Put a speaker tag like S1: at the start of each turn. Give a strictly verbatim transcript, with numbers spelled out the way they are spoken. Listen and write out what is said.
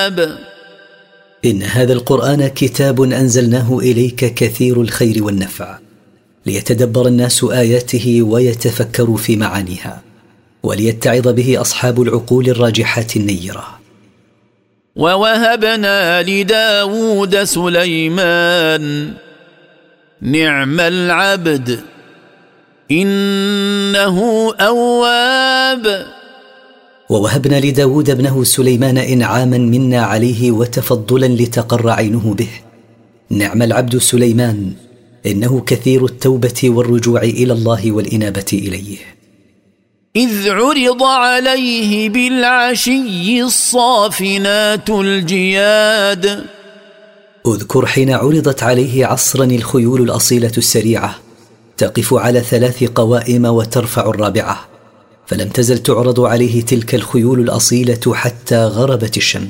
S1: إن هذا القرآن كتاب أنزلناه إليك كثير الخير والنفع، ليتدبر الناس آياته ويتفكروا في معانيها، وليتعظ به أصحاب العقول الراجحات النيرة.
S2: ووهبنا لداود سليمان نعم العبد إنه أواب.
S1: ووهبنا لداود ابنه سليمان إنعاما منا عليه وتفضلا لتقر عينه به. نعم العبد سليمان إنه كثير التوبة والرجوع إلى الله والإنابة إليه.
S2: إذ عرض عليه بالعشي الصافنات الجياد.
S1: اذكر حين عرضت عليه عصرا الخيول الأصيلة السريعة تقف على ثلاث قوائم وترفع الرابعة، فلم تزل تعرض عليه تلك الخيول الأصيلة حتى غربت الشمس.